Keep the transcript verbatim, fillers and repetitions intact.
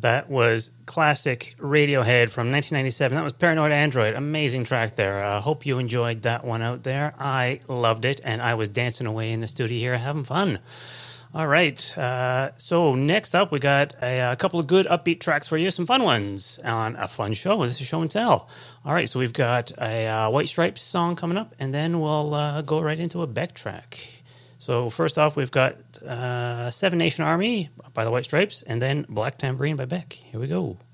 That was classic Radiohead from nineteen ninety-seven. That was Paranoid Android. Amazing track there. I uh, hope you enjoyed that one out there. I loved it, and I was dancing away in the studio here having fun. All right. Uh, so next up, we got a, a couple of good upbeat tracks for you, some fun ones on a fun show. This is Show and Tell. All right. So we've got a uh, White Stripes song coming up, and then we'll uh, go right into a Beck track. So first off, we've got uh, Seven Nation Army by the White Stripes, and then Black Tambourine by Beck. Here we go.